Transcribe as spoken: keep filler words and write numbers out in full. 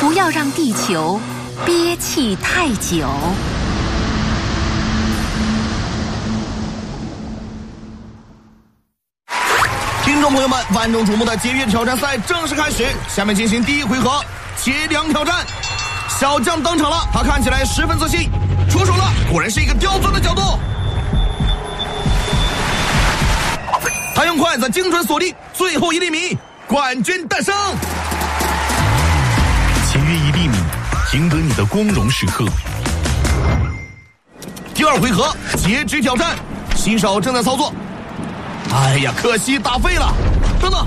不要让地球憋气太久。 听众朋友们，万众瞩目的节约挑战赛正式开始，下面进行第一回合接粮挑战。小将登场了，他看起来十分自信，出手了，果然是一个刁钻的角度。他用筷子精准锁定最后一厘米，冠军诞生。 节约一厘米，赢得你的光荣时刻。 第二回合截肢挑战，新手正在操作。哎呀，可惜打废了。等等，